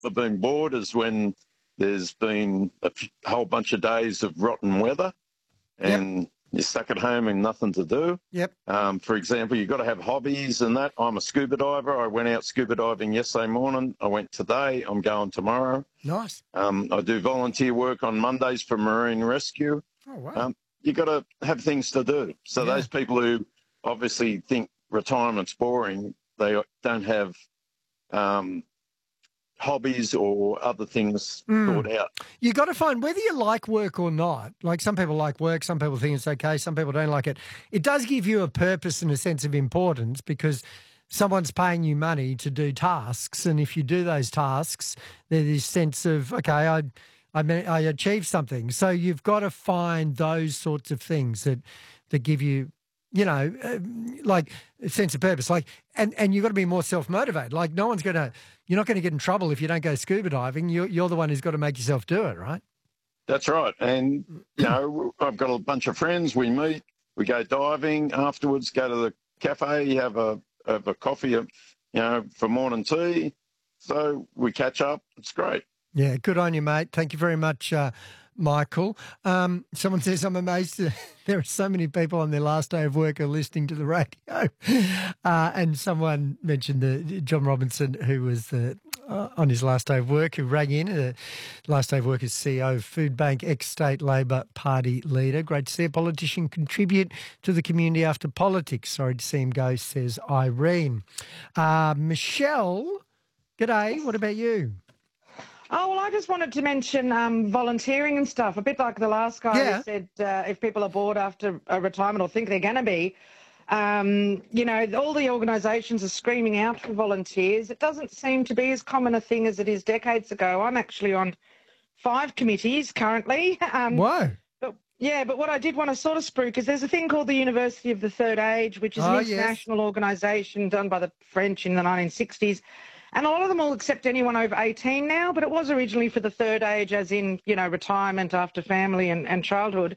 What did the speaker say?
I've been bored is when there's been a whole bunch of days of rotten weather and you're stuck at home and nothing to do. Yep. For example, you've got to have hobbies and that. I'm a scuba diver. I went out scuba diving yesterday morning. I went today. I'm going tomorrow. Nice. I do volunteer work on Mondays for Marine Rescue. Oh, wow. You've got to have things to do. So those people who obviously think retirement's boring, they don't have hobbies or other things thought out. You got to find whether you like work or not. Like some people like work, some people think it's okay, some people don't like it. It does give you a purpose and a sense of importance because someone's paying you money to do tasks, and if you do those tasks, there's this sense of, okay, I achieved something. So you've got to find those sorts of things that give you, like a sense of purpose. Like, and you've got to be more self-motivated. Like you're not going to get in trouble if you don't go scuba diving. You're the one who's got to make yourself do it, right? That's right. And, I've got a bunch of friends. We meet, we go diving afterwards, go to the cafe, have a coffee, for morning tea. So we catch up. It's great. Yeah, good on you, mate. Thank you very much, Michael. Someone says, I'm amazed that there are so many people on their last day of work are listening to the radio. And someone mentioned John Robinson, who was on his last day of work, who rang in. Last day of work as CEO of Food Bank, ex-State Labor Party leader. Great to see a politician contribute to the community after politics. Sorry to see him go, says Irene. Michelle, g'day. What about you? Oh, well, I just wanted to mention volunteering and stuff, a bit like the last guy who said if people are bored after a retirement or think they're going to be, all the organisations are screaming out for volunteers. It doesn't seem to be as common a thing as it is decades ago. I'm actually on 5 committees currently. Why? But what I did want to sort of spruik is there's a thing called the University of the Third Age, which is an international organisation done by the French in the 1960s. And a lot of them will accept anyone over 18 now, but it was originally for the third age, as in, retirement after family and childhood.